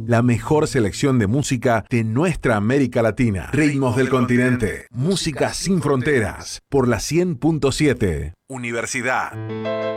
La mejor selección de música de nuestra América Latina. Ritmos del continente. Música sin fronteras. Por la 100.7. Universidad.